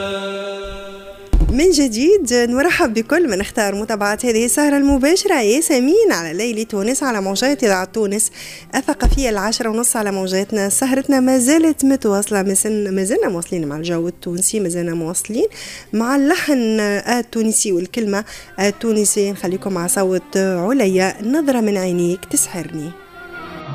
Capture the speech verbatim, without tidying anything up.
من جديد نرحب بكل من اختار متابعة هذه السهرة المباشرة ياسمين على ليلة تونس على موجات إذاعة تونس الثقافية العاشرة ونص على موجاتنا. سهرتنا ما زالت متواصلة، ما زلنا مواصلين مع الجو التونسي، ما زلنا مواصلين مع اللحن التونسي والكلمة التونسية. نخليكم مع صوت عليا، نظرة من عينيك تسحرني.